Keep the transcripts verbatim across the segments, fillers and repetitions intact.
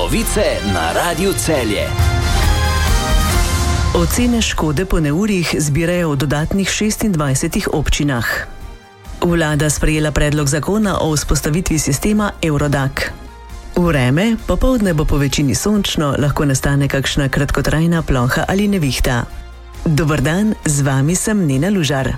Novice na Radiu Celje. Ocene škode po neurjih zbirajo v dodatnih šestindvajsetih občinah. Vlada sprejela predlog zakona o vzpostavitvi sistema Eurodac. Vreme, popoldne bo po večini sončno, lahko nastane kakšna kratkotrajna ploha ali nevihta. Dober dan, z vami sem Nena Lužar.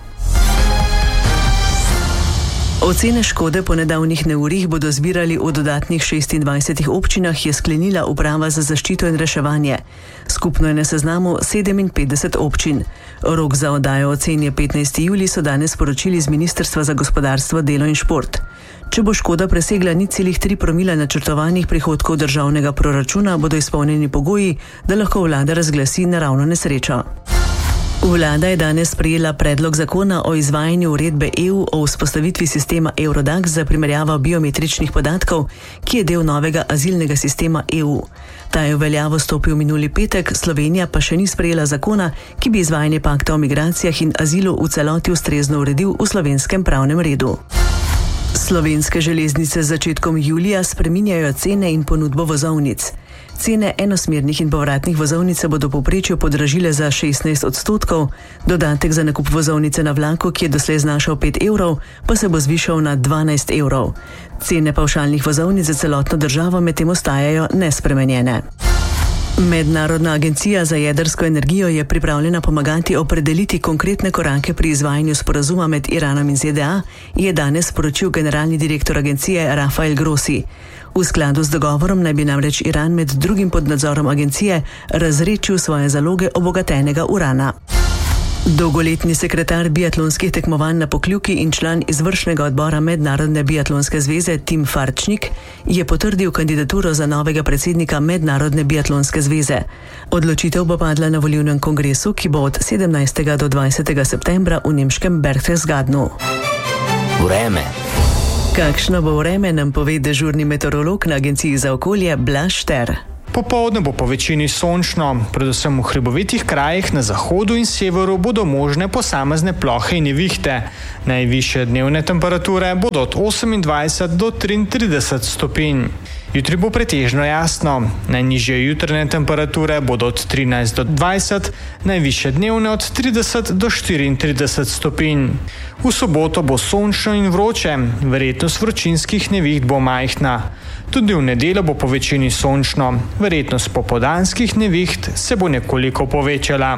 Ocene škode po nedavnih neurjih bodo zbirali v dodatnih šestindvajsetih občinah, je sklenila Uprava za zaščito in reševanje. Skupno je na seznamu sedeminpetdeset občin. Rok za oddajo ocen je petnajsti julij, so danes sporočili z Ministrstva za gospodarstvo, delo in šport. Če bo škoda presegla nič celih tri promila načrtovanih prihodkov državnega proračuna, bodo izpolnjeni pogoji, da lahko vlada razglasi naravno nesrečo. Vlada je danes sprejela predlog zakona o izvajanju uredbe E U o vzpostavitvi sistema Eurodac za primerjavo biometričnih podatkov, ki je del novega azilnega sistema E U. Ta je v veljavo stopil minuli petek, Slovenija pa še ni sprejela zakona, ki bi izvajanje pakta o migracijah in azilu v celoti ustrezno uredil v slovenskem pravnem redu. Slovenske železnice z začetkom julija spreminjajo cene in ponudbo vozovnic. Cene enosmernih in povratnih vozovnic se bodo povprečju podražile za šestnajst odstotkov, dodatek za nakup vozovnice na vlaku, ki je doslej znašal pet evrov, pa se bo zvišal na dvanajst evrov. Cene pavšalnih vozovnic za celotno državo medtem ostajajo nespremenjene. Mednarodna agencija za jedrsko energijo je pripravljena pomagati opredeliti konkretne korake pri izvajanju sporazuma med Iranom in Z D A, je danes sporočil generalni direktor agencije Rafael Grossi. V skladu z dogovorom naj bi namreč Iran med drugim pod nadzorom agencije razredčil svoje zaloge obogatenega urana. Dolgoletni sekretar biatlonskih tekmovanj na Pokljuki in član izvršnega odbora Mednarodne biatlonske zveze Tim Farčnik je potrdil kandidaturo za novega predsednika Mednarodne biatlonske zveze. Odločitev bo padla na volilnem kongresu, ki bo od sedemnajstega do dvajsetega septembra v nemškem Berchtesgadenu. Vreme. Kakšno bo vreme, nam pove dežurni meteorolog na Agenciji za okolje Blaž Šter. Popoldne bo po večini sončno, predvsem v hribovitih krajih na zahodu in severu bodo možne posamezne plohe in nevihte. Najvišje dnevne temperature bodo od osemindvajset do triintrideset stopinj. Jutri bo pretežno jasno. Najnižje jutranje temperature bodo od trinajst do dvajset, najvišje dnevne od trideset do štiriintrideset stopinj. V soboto bo sončno in vroče, verjetnost vročinskih neviht bo majhna. Tudi v nedeljo bo po večini sončno, verjetnost popoldanskih neviht se bo nekoliko povečala.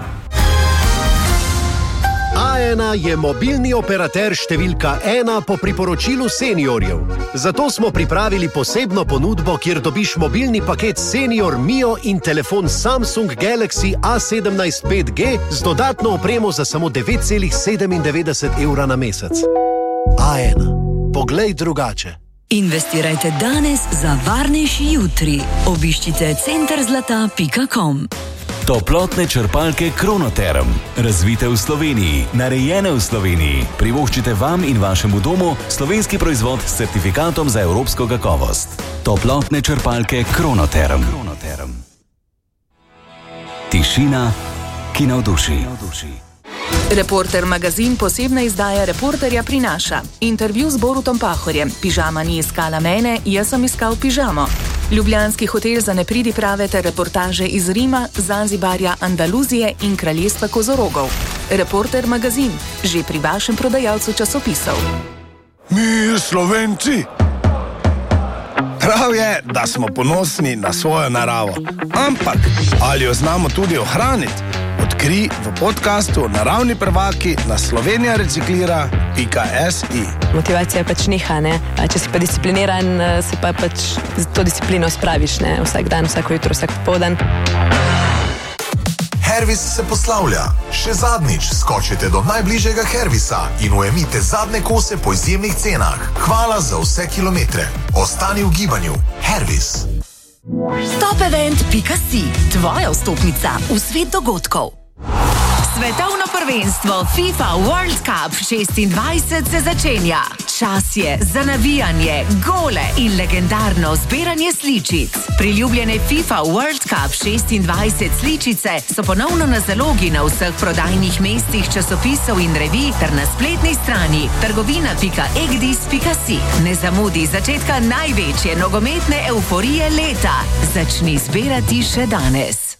A ena je mobilni operater številka ena po priporočilu seniorjev. Zato smo pripravili posebno ponudbo, kjer dobiš mobilni paket Senior Mio in telefon Samsung Galaxy A sedemnajst pet G z dodatno opremo za samo devet celih sedemindevetdeset evra na mesec. A ena. Poglej drugače. Investirajte danes za varnejši jutri. Obiščite center zlata pika com. Toplotne črpalke Kronoterm. Razvite v Sloveniji, narejene v Sloveniji. Privoščite vam in vašemu domu slovenski proizvod s certifikatom za evropsko kakovost. Toplotne črpalke Kronoterm. Kronoterm. Tišina, ki navduši. Reporter magazin posebna izdaja Reporterja prinaša. Intervju z Borutom Pahorjem. Pižama ni iskala mene, jaz sem iskal pižamo. Ljubljanski hotel za nepridi prave ter reportaže iz Rima, Zanzibarja, Andaluzije in kraljestva kozorogov. Reporter magazin, že pri vašem prodajalcu časopisov. Mi Slovenci! Prav je, da smo ponosni na svojo naravo. Ampak, ali jo znamo tudi ohraniti? Odkri v podcastu Naravni prvaki na slovenija reciklira pika si. Motivacija je pač neha, ne? Če si pa discipliniran, si pa pač to disciplino spraviš, ne? Vsak dan, vsako jutro, vsak popoldan. Hervis se poslavlja. Še zadnjič skočite do najbližjega Hervisa in ujemite zadnje kose po izjemnih cenah. Hvala za vse kilometre. Ostani v gibanju. Hervis. Topevent pika si, tvoja vstopnica v svet dogodkov. Svetovno prvenstvo FIFA World Cup šestindvajset se začenja. Čas je za navijanje, gole in legendarno zbiranje sličic. Priljubljene FIFA World Cup šestindvajset sličice so ponovno na zalogi na vseh prodajnih mestih časopisov in revij ter na spletni strani trgovina pika egdis pika si. Ne zamudi začetka največje nogometne euforije leta. Začni zbirati še danes.